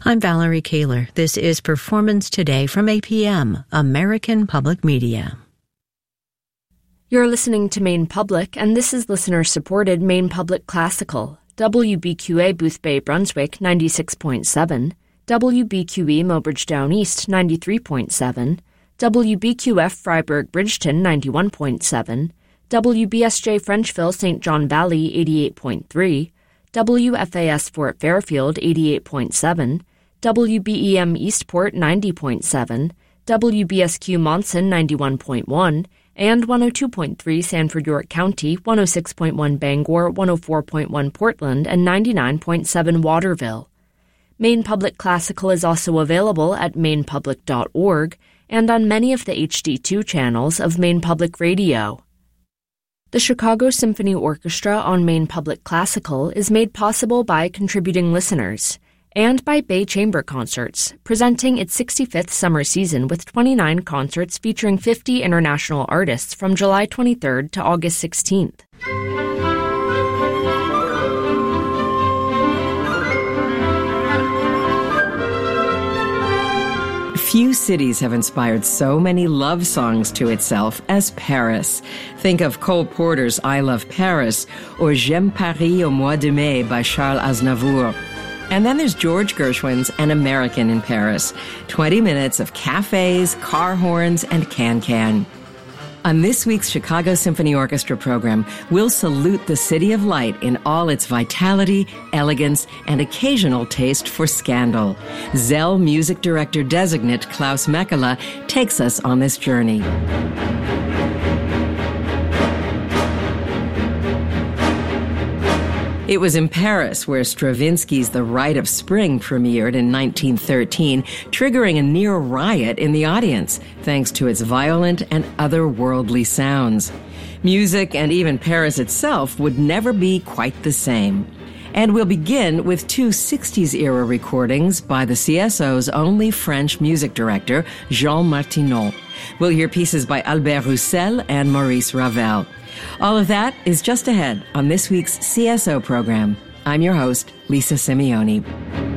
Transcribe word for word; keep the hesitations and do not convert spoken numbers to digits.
I'm Valerie Kaler. This is Performance Today from A P M, American Public Media. You're listening to Maine Public, and this is listener-supported Maine Public Classical, W B Q A Boothbay, Brunswick, ninety-six point seven, W B Q E Mobridge Down East, ninety-three point seven, W B Q F Freiburg Bridgeton, ninety-one point seven, W B S J Frenchville Saint John Valley, eighty-eight point three, W F A S Fort Fairfield, eighty-eight point seven, W B E M Eastport, ninety point seven, W B S Q Monson, ninety-one point one, and one oh two point three Sanford York County, one oh six point one Bangor, one oh four point one Portland, and ninety-nine point seven Waterville. Maine Public Classical is also available at maine public dot org and on many of the H D two channels of Maine Public Radio. The Chicago Symphony Orchestra on Maine Public Classical is made possible by contributing listeners and by Bay Chamber Concerts, presenting its sixty-fifth summer season with twenty-nine concerts featuring fifty international artists from July twenty-third to August sixteenth. Few cities have inspired so many love songs to itself as Paris. Think of Cole Porter's I Love Paris or J'aime Paris au mois de mai by Charles Aznavour. And then there's George Gershwin's An American in Paris. twenty minutes of cafes, car horns, and can-can. On this week's Chicago Symphony Orchestra program, we'll salute the City of Light in all its vitality, elegance, and occasional taste for scandal. Zell music director designate Klaus Mekela takes us on this journey. It was in Paris where Stravinsky's The Rite of Spring premiered in nineteen thirteen, triggering a near riot in the audience, thanks to its violent and otherworldly sounds. Music and even Paris itself would never be quite the same. And we'll begin with two sixties-era recordings by the C S O's only French music director, Jean Martineau. We'll hear pieces by Albert Roussel and Maurice Ravel. All of that is just ahead on this week's C S O program. I'm your host, Lisa Simeone.